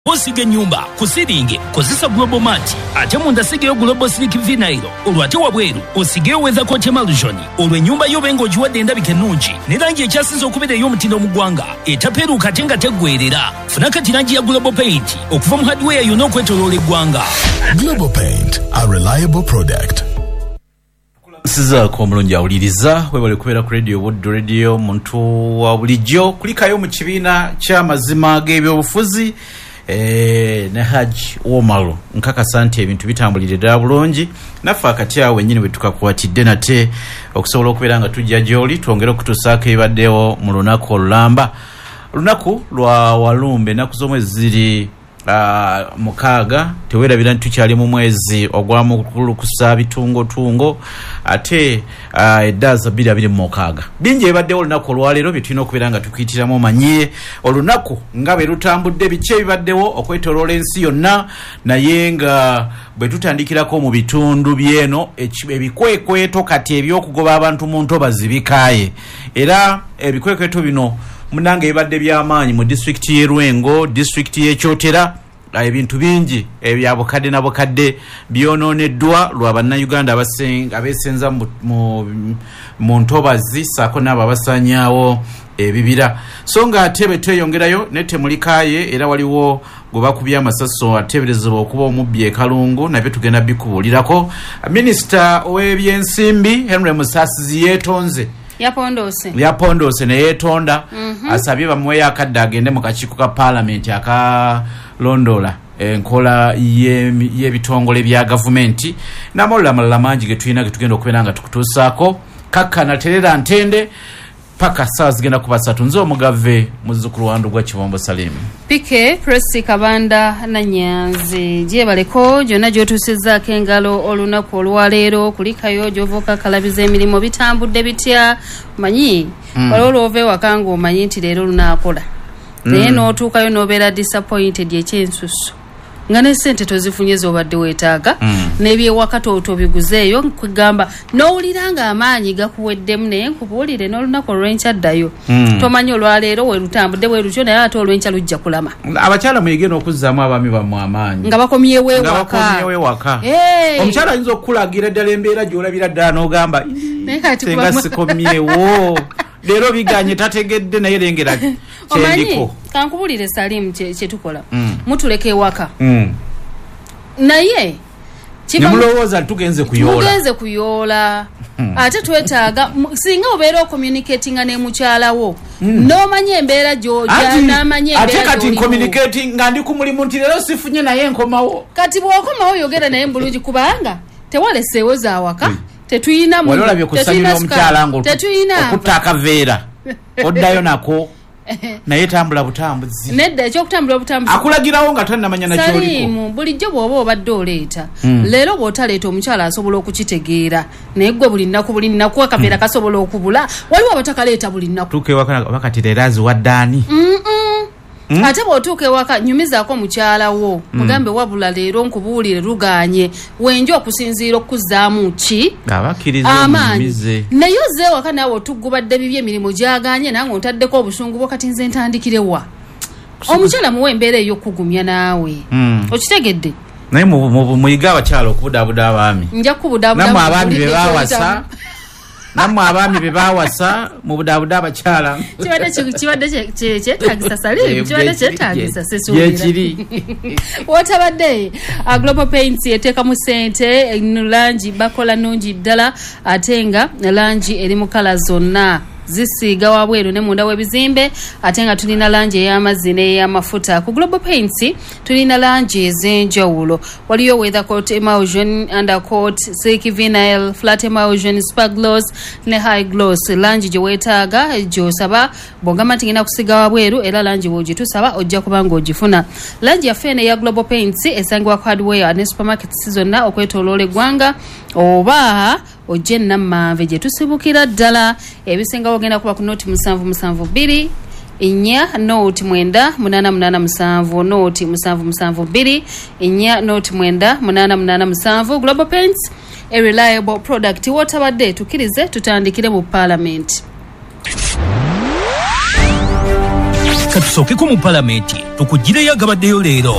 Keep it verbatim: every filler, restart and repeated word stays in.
Osige nyumba kusiringe kozesa Global Mart ate munda sigeyo Global Slick Vinyl olwate wabweru osigeyo weather coat emulsion olwe nyumba yobengo juwadde endabike nungi nirangi ekyasiza okubera ey'omutindo mu ggwanga etaperuka ate nga teggwerera funa kati rangi ya Global Paint okuva mu hardware yonna okwetoloola eggwanga. Global Paint, a reliable product. Siza kwa mulungi awuliriza webale kubeera ku radio Wood Radio muntu wa bulijjo kulikayo mu kibiina ky'amazima g'ebyobufuzi eh ne Haji Omaro nkaka sante ebintu bitambulire ddala bulungi naffe akati awo wennyini bwe tukakwatidde nate okusobola okubeera nga tujja gy'oli twongere okutuusaako ebibaddewo mu lunaku olulamba lunaku lwa walumbe ennaku z'omwezi ziri Uh, mukaaga tewerabira ntukyali mu mwezi ogwa mukulu kusa bitungo tungo ate uh, edaza bbiri abiri mu mukaaga bingi ebaddewo olunaku olwaleero bye tulina okubeera nga tukuyitiramu omanyiye olunaku nga bwe lutambudde biki ebibaddewo okwetoloola ensi yonna naye nga bwe tutandikirako mu bitundu byeno ebikwekweto kati ebyokugoba abantu mu ntobazi bikaaye era ebikwekweto bino munange ebadde by'amaanyi mu district y'e Rwengo, district y'e Kyotera ebintu bingi ebyabukadde nabukadde byonooneddwa lwa bannayuganda abeesenza mu mu ntobazi saako n'abo abasanyaawo ebibira so nga ate bwe tweyongerayo ne temulikaaye era waliwo gwe bakubye amasaso ateeberezebwa okuba omubbi e Kalungu nabyo tugenda bikubuulirako. Minisita ow'ebyensimbi Henry Musasizi yeetonze yapondose yapondose ne yetonda mm -hmm. asabye bamwe akadde agende mu kakiiko ka parliament aka londola enkola y'ebitongole bya government namola malala mangi ge tulina ge tugenda okubeera nga tukutuusaako kakkana terera ntende paka saa zigenda kuba ssatu nze omugave muzzukulu wandu gwa Kibombo Salim Pike Presi Kabanda na Nyanzi gyebaleko gyonna gy'otuusizzaako engalo olunaku olwaleero kulikayo gy'ovuka kalabiza emirimu bitambudde bitya manyi mm. waliwo lwova ewaka ng'omanyi nti leero lunaakola naye mm. n'otuukayo n'obeera disappointed ekyensusu nga ne ssente tozifunye z'obadde weetaaga mm. n'ebyewaka tobiguzeeyo kugamba n'owulira nga amaanyi gakuweddemu naye nkubuulire n'olunaku olw'enkyaddayo mm. tomanyi olwaleero we lutambudde bwe lutyo naye ate olw'enkya lujja kulama. Abakyala muyige n'okuzzaamu abaami bammwe amaanyi nga bakomyewo ewaka nga bakomyewo ewaka hey. Omukyala ayinza okukulagira ddala embeera gy'olabira ddala n'ogamba senga sikomyewo leero biganye tategedde naye lengera kyendiko kankubulire Salim kye tukola mm. mutuleke ewaka mm. naye nimulowooza tugenze kuyoola tugenze kuyoola mm. ate twetaaga singa obeera ocommunicatinga ne mukyalawo mm. n'omanya embeera gy'ojja n'amanya embeera ate kati communicating nga ndi ku mulimu nti leero sifunye naye nkomawo kati bw'okomawo yogera naye mbulungi kubanga tewaleseewo zaawaka mm. tetuyina mu walolabye kusabira omukyala ngo okutta akaveera oddayo nako naye tambula butambuzi nedda ekyokutambula butambuzi akulagirawo nga tannamanya nakyoliko Salimu bulijjo bw'oba obadde oleeta mm. leero bw'otaleeta omukyala asobola okukitegeera naye gwe buli nnaku buli nnaku akaveera mm. kasobola okubula waliwo abatakaleeta buli nnaku tuuka ewaka wakati leero aziwaddaani mm -mm. Mm. ate bw'otuuka ewaka nyumizaako mukyalawo mm. mugambe wabula leero nkubuulire luganye wenja okusinziira okuzzaamu ki amaanyi naye ozze ewaka naawe otugubadde bibi emirimu gyaganye nange ontaddeko obusungu bwo kati nze ntandikirewa omukyala muwe embeera ey'okugumya naawe mm. okitegedde naye muyiga abakyala okubudaabuda abaami nja kubudaabuda namwe abaami be baawasa namwe abaami be baawasa mu budaabuda abakyala kibadde kyetagisa Salim kibadde kyetagisa yekiri wotabadde Global Paints eteeka mu ssente langi bakola nungi ddala ate nga langi eri mu kala zonna zisiiga wabweru ne munda w'ebizimbe ate nga tulina langi ey'amazzi n'ey'amafuta ku Global Paints tulina langi ez'enjawulo waliyo weather coat emulsion undercoat silk vinyl flat emulsion spark gloss ne high gloss langi gye weetaaga gy'osaba bw'ogamba nti ngenda kusiga wabweru era langi bw'ogitusaba ojja kuba ng'ogifuna. Langi yaffe eno eya Global Paints esangibwa ku hardware ne supermarkets zonna okwetoloola eggwanga oba ojje nammanve gye tusibukira ddala ebisinga ogenda kuba ku noti musanvu musanvu bbiri inya noti mwenda munana munana musanvu noti musanvu musanvu bbiri inya noti mwenda munana munana musanvu. Global Paints, a reliable product. Wotabadde tukirize tutandikire mu parliament. katusookeko mu palamenti tukugireyo agabaddeyo leero